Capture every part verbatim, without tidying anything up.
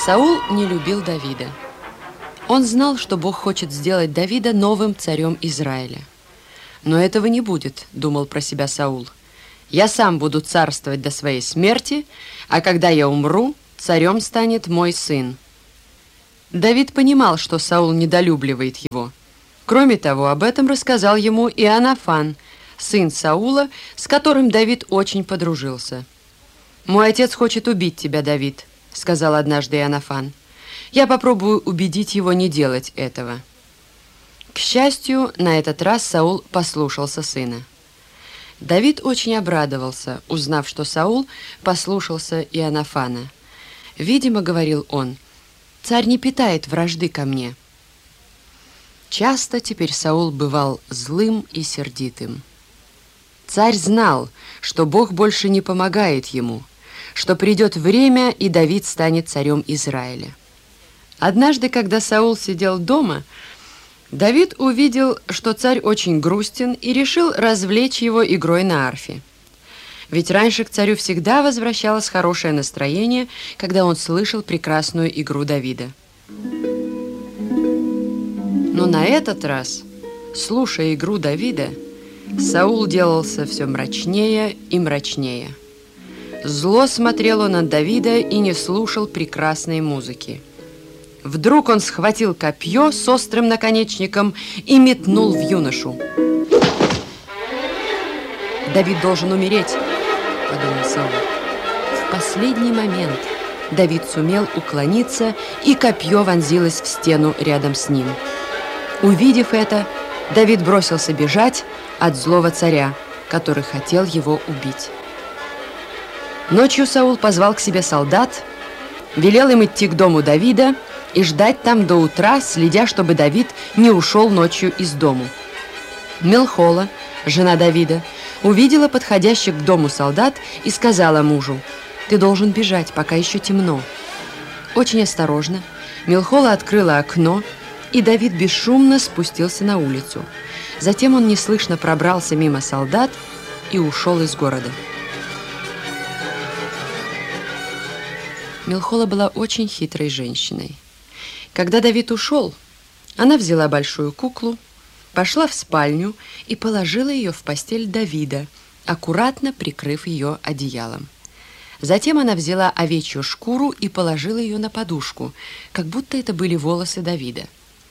Саул не любил Давида. Он знал, что Бог хочет сделать Давида новым царем Израиля. «Но этого не будет», — думал про себя Саул. «Я сам буду царствовать до своей смерти, а когда я умру, царем станет мой сын». Давид понимал, что Саул недолюбливает его. Кроме того, об этом рассказал ему Иоаннафан, сын Саула, с которым Давид очень подружился. «Мой отец хочет убить тебя, Давид», — сказал однажды Иоаннафан. «Я попробую убедить его не делать этого». К счастью, на этот раз Саул послушался сына. Давид очень обрадовался, узнав, что Саул послушался Иоаннафана. «Видимо, — говорил он, — царь не питает вражды ко мне». Часто теперь Саул бывал злым и сердитым. Царь знал, что Бог больше не помогает ему, что придет время, и Давид станет царем Израиля. Однажды, когда Саул сидел дома, Давид увидел, что царь очень грустен, и решил развлечь его игрой на арфе. Ведь раньше к царю всегда возвращалось хорошее настроение, когда он слышал прекрасную игру Давида. Но на этот раз, слушая игру Давида, Саул делался все мрачнее и мрачнее. Зло смотрел он на Давида и не слушал прекрасной музыки. Вдруг он схватил копье с острым наконечником и метнул в юношу. «Давид должен умереть», — подумал Саул. В последний момент Давид сумел уклониться, и копье вонзилось в стену рядом с ним. Увидев это, Давид бросился бежать от злого царя, который хотел его убить. Ночью Саул позвал к себе солдат, велел им идти к дому Давида и ждать там до утра, следя, чтобы Давид не ушел ночью из дому. Мелхола, жена Давида, увидела подходящих к дому солдат и сказала мужу: «Ты должен бежать, пока еще темно». Очень осторожно Мелхола открыла окно, и Давид бесшумно спустился на улицу. Затем он неслышно пробрался мимо солдат и ушел из города. Мелхола была очень хитрой женщиной. Когда Давид ушел, она взяла большую куклу, пошла в спальню и положила ее в постель Давида, аккуратно прикрыв ее одеялом. Затем она взяла овечью шкуру и положила ее на подушку, как будто это были волосы Давида.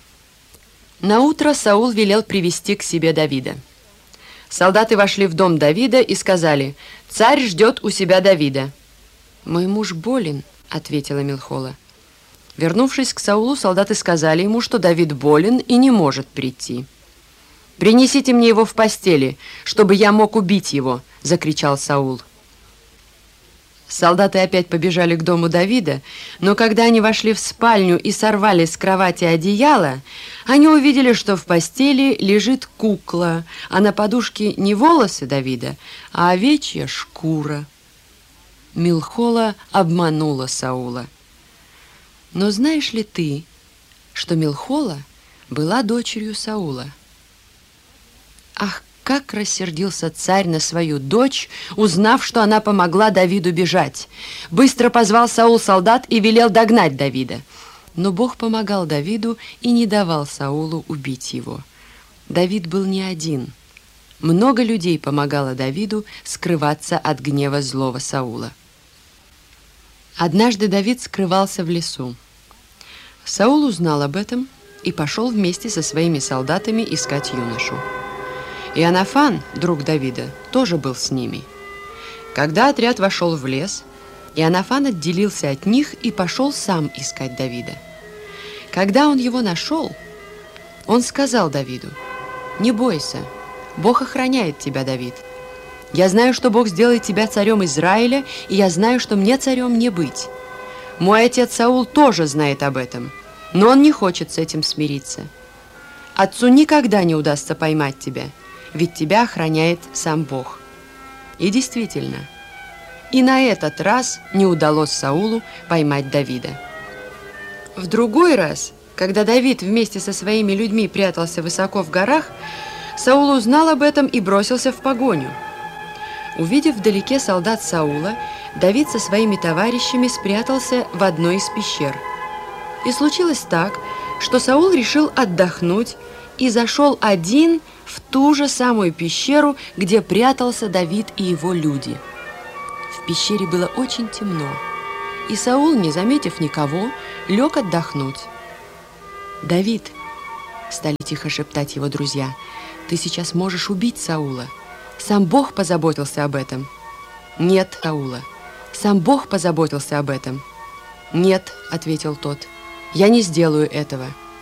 Наутро Саул велел привести к себе Давида. Солдаты вошли в дом Давида и сказали: «Царь ждет у себя Давида». «Мой муж болен», — ответила Мелхола. Вернувшись к Саулу, солдаты сказали ему, что Давид болен и не может прийти. «Принесите мне его в постели, чтобы я мог убить его», — закричал Саул. Солдаты опять побежали к дому Давида, но когда они вошли в спальню и сорвали с кровати одеяло, они увидели, что в постели лежит кукла, а на подушке не волосы Давида, а овечья шкура. Мелхола обманула Саула. Но знаешь ли ты, что Мелхола была дочерью Саула? Ах, как рассердился царь на свою дочь, узнав, что она помогла Давиду бежать. Быстро позвал Саул солдат и велел догнать Давида. Но Бог помогал Давиду и не давал Саулу убить его. Давид был не один. Много людей помогало Давиду скрываться от гнева злого Саула. Однажды Давид скрывался в лесу. Саул узнал об этом и пошел вместе со своими солдатами искать юношу. Иоаннафан, друг Давида, тоже был с ними. Когда отряд вошел в лес, Иоаннафан отделился от них и пошел сам искать Давида. Когда он его нашел, он сказал Давиду: «Не бойся, Бог охраняет тебя, Давид. Я знаю, что Бог сделает тебя царем Израиля, и я знаю, что мне царем не быть. Мой отец Саул тоже знает об этом, но он не хочет с этим смириться. Отцу никогда не удастся поймать тебя, ведь тебя охраняет сам Бог». И действительно, и на этот раз не удалось Саулу поймать Давида. В другой раз, когда Давид вместе со своими людьми прятался высоко в горах, Саул узнал об этом и бросился в погоню. Увидев вдалеке солдат Саула, Давид со своими товарищами спрятался в одной из пещер. И случилось так, что Саул решил отдохнуть и зашел один в ту же самую пещеру, где прятался Давид и его люди. В пещере было очень темно, и Саул, не заметив никого, лег отдохнуть. «Давид», — стали тихо шептать его друзья, — «ты сейчас можешь убить Саула. Сам Бог позаботился об этом». «Нет, Саула, сам Бог позаботился об этом». «Нет», — ответил тот, — «я не сделаю этого».